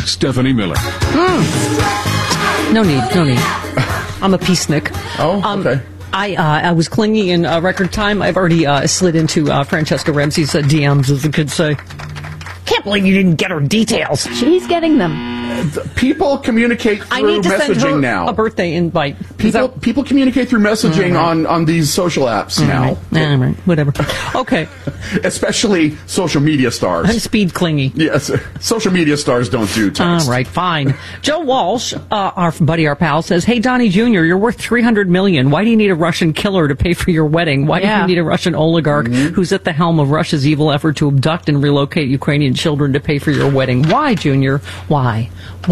Stephanie Miller. No need. I'm a peacenik. Oh, okay. I was clingy in record time. I've already slid into Francesca Ramsey's DMs, as the kids say. Can't believe you didn't get her details. She's getting them. People communicate through I need to send her messaging now. a birthday invite. People communicate through messaging on these social apps now. All right, whatever. Okay. Especially social media stars. I'm speed clingy. Yes, social media stars don't do text. All right, fine. Joe Walsh, our pal, says, "Hey, Donnie Jr., you're worth $300 million. Why do you need a Russian killer to pay for your wedding? Why do you need a Russian oligarch who's at the helm of Russia's evil effort to abduct and relocate Ukrainian children to pay for your wedding? Why, Junior? Why?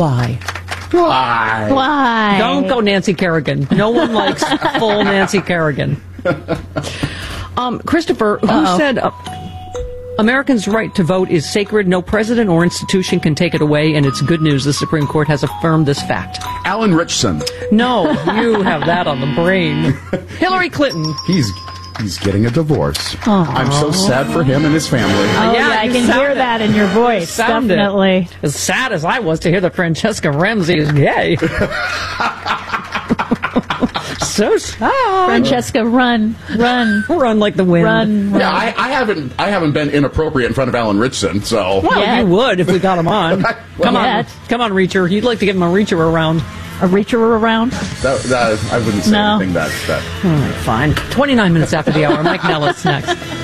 Don't go Nancy Kerrigan. No one likes full Nancy Kerrigan." Christopher, who said Americans' right to vote is sacred, no president or institution can take it away, and it's good news the Supreme Court has affirmed this fact. Alan Richson. No, you have that on the brain. Hillary Clinton. He's getting a divorce. I'm so sad for him and his family. Oh, yeah, I can hear that in your voice. Definitely. As sad as I was to hear that Francesca Ramsey is gay. So sad. Francesca, run like the wind. Run. Yeah, I haven't been inappropriate in front of Alan Richson, so. Well, you would if we got him on. Come on, Reacher. You'd like to give him a Reacher around. A Reacher around? That I wouldn't say anything that. All right, fine. 29 minutes after the hour. Mike Nellis next.